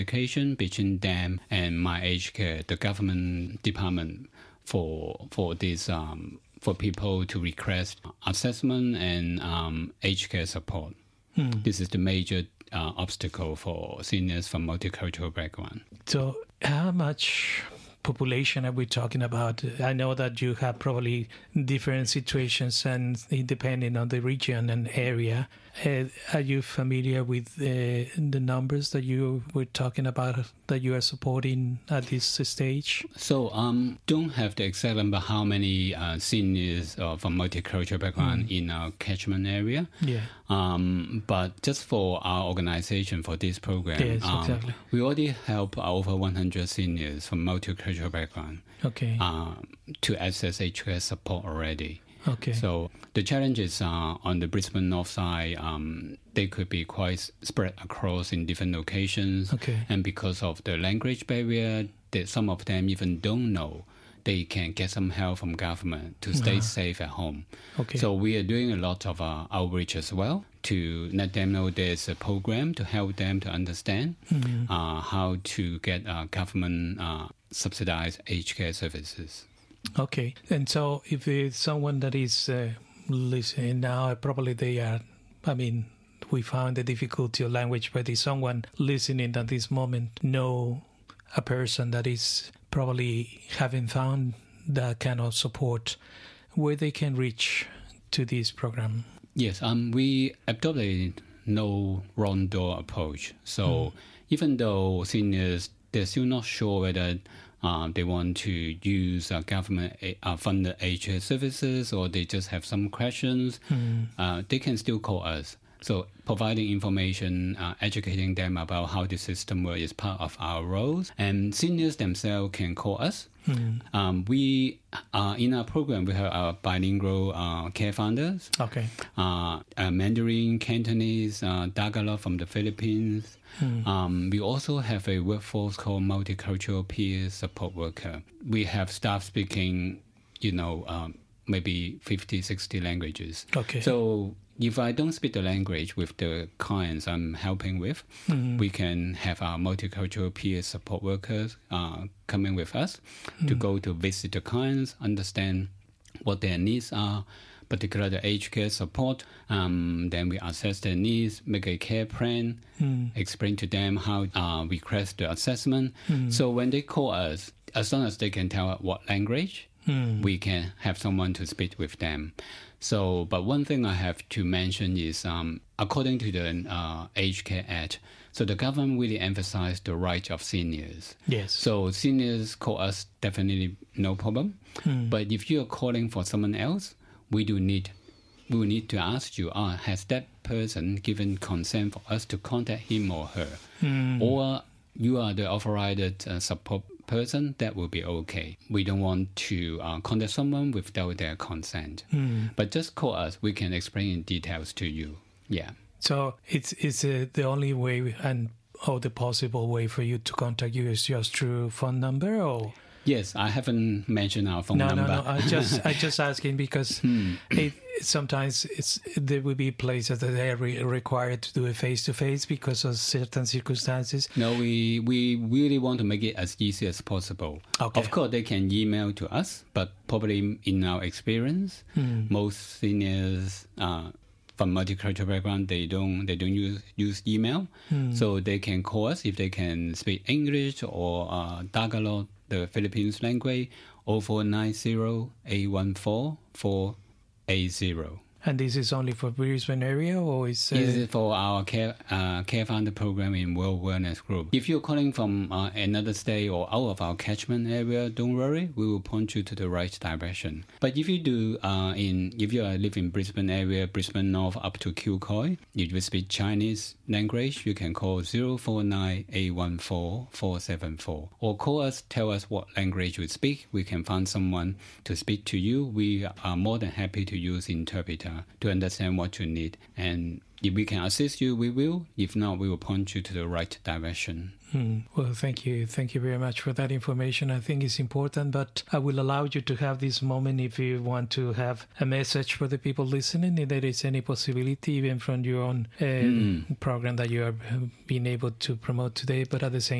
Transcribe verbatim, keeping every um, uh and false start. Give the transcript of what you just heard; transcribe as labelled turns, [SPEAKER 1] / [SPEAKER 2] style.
[SPEAKER 1] communication between them and My Aged Care, the government department, for for this um, for people to request assessment and um, aged care support. Hmm. This is the major uh, obstacle for seniors from multicultural background.
[SPEAKER 2] So, how much population are we talking about? I know that you have probably different situations and depending on the region and area. Uh, are you familiar with uh, the numbers that you were talking about that you are supporting at this stage?
[SPEAKER 1] So, um, don't have the exact number how many uh, seniors uh, from multicultural background mm. in our catchment area. Yeah. Um, but just for our organization for this program,
[SPEAKER 2] yes,
[SPEAKER 1] um,
[SPEAKER 2] exactly.
[SPEAKER 1] we already help over one hundred seniors from multicultural background.
[SPEAKER 2] Okay.
[SPEAKER 1] Um, to access aged care support already.
[SPEAKER 2] Okay.
[SPEAKER 1] So the challenges are on the Brisbane North side. Um, they could be quite spread across in different locations.
[SPEAKER 2] Okay.
[SPEAKER 1] And because of the language barrier, that some of them even don't know they can get some help from government to stay uh-huh. safe at home.
[SPEAKER 2] Okay.
[SPEAKER 1] So we are doing a lot of uh, outreach as well to let them know there's a program to help them to understand mm-hmm. uh, how to get uh, government uh, subsidized aged care services.
[SPEAKER 2] Okay. And so if it's someone that is uh, listening now, probably they are, I mean, we found the difficulty of language, but if someone listening at this moment know a person that is probably having found that kind of support, where they can reach to this program?
[SPEAKER 1] Yes, um, we adopted a no wrong door approach. So mm. even though seniors, they're still not sure whether Uh, they want to use uh, government-funded uh, aged care services, or they just have some questions, mm. uh, they can still call us. So providing information, uh, educating them about how the system works is part of our roles. And seniors themselves can call us. Mm. Um, we uh, in our program, we have our bilingual uh, care founders.
[SPEAKER 2] Okay.
[SPEAKER 1] Uh, uh, Mandarin, Cantonese, uh, Tagalog from the Philippines. Hmm. Um, we also have a workforce called Multicultural Peer Support Worker. We have staff speaking, you know, um, maybe fifty, sixty languages.
[SPEAKER 2] Okay.
[SPEAKER 1] So if I don't speak the language with the clients I'm helping with, mm-hmm. we can have our multicultural peer support workers uh, coming with us mm-hmm. to go to visit the clients, understand what their needs are, particularly the aged care support. Um, then we assess their needs, make a care plan, mm. explain to them how uh, request the assessment. Mm. So when they call us, as long as they can tell us what language, mm. we can have someone to speak with them. So, but one thing I have to mention is, um, according to the uh, Aged Care Act, so the government really emphasized the rights of seniors.
[SPEAKER 2] Yes.
[SPEAKER 1] So seniors call us, definitely no problem. Mm. But if you are calling for someone else, we do need, we will need to ask you, uh, has that person given consent for us to contact him or her? Mm. Or you are the authorized uh, support person, that will be okay. We don't want to uh, contact someone without their consent. Mm. But just call us. We can explain in details to you. Yeah.
[SPEAKER 2] So it's it's uh, the only way and or the possible way for you to contact you is just through phone number, or?
[SPEAKER 1] Yes, I haven't mentioned our phone
[SPEAKER 2] no,
[SPEAKER 1] number.
[SPEAKER 2] No, no, I just I just asking because hmm. it, sometimes it's there will be places that they are re- required to do a face to face because of certain circumstances.
[SPEAKER 1] No, we we really want to make it as easy as possible.
[SPEAKER 2] Okay.
[SPEAKER 1] Of course, they can email to us, but probably in our experience, hmm. most seniors uh, from multicultural background they don't they don't use use email, hmm. so they can call us if they can speak English or uh, Tagalog, the Philippines language, oh four nine zero, eight one four, four eight zero.
[SPEAKER 2] And this is only for Brisbane area, or is uh...
[SPEAKER 1] this is for our care uh, care founder program in World Wellness Group. If you're calling from uh, another state or out of our catchment area, don't worry, we will point you to the right direction. But if you do uh, in if you live in Brisbane area, Brisbane North up to Kilcoy, if you speak Chinese language, you can call zero four nine, eight one four, four seven four, or call us, tell us what language you speak. We can find someone to speak to you. We are more than happy to use interpreter. better to understand what you need. And if we can assist you, we will. If not, we will point you to the right direction.
[SPEAKER 2] Mm. Well, thank you. Thank you very much for that information. I think it's important, but I will allow you to have this moment if you want to have a message for the people listening, if there is any possibility, even from your own uh, mm. program that you are being able to promote today, but at the same